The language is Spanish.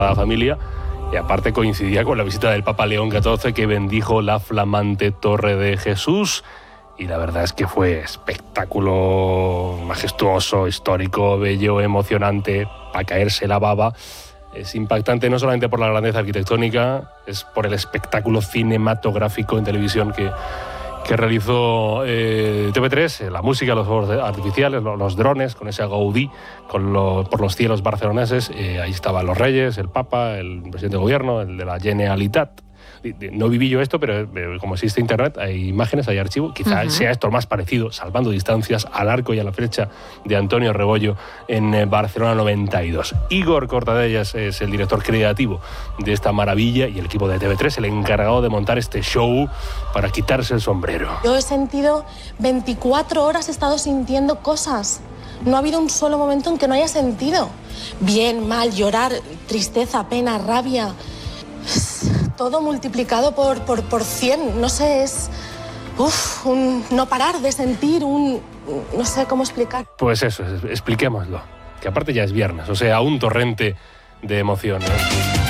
la familia. Y aparte coincidía con la visita del Papa León XIV, que bendijo la flamante Torre de Jesús. Y la verdad es que fue espectáculo majestuoso, histórico, bello, emocionante, para caerse la baba. Es impactante no solamente por la grandeza arquitectónica, es por el espectáculo cinematográfico en televisión que realizó TV3, la música, los fuegos artificiales, los drones, con ese Gaudí por los cielos barceloneses. Ahí estaban los reyes, el Papa, el presidente de gobierno, el de la Generalitat. No viví yo esto, pero como existe internet, hay imágenes, hay archivo. Quizá sea esto lo más parecido, salvando distancias, al arco y a la flecha de Antonio Rebollo en Barcelona 92. Igor Cortadellas es el director creativo de esta maravilla y el equipo de TV3, el encargado de montar este show para quitarse el sombrero. Yo he sentido 24 horas, he estado sintiendo cosas. No ha habido un solo momento en que no haya sentido. Bien, mal, llorar, tristeza, pena, rabia. Todo multiplicado por 100, no sé, es un no parar de sentir, no sé cómo explicar. Pues eso, expliquémoslo, que aparte ya es viernes, o sea, un torrente de emociones.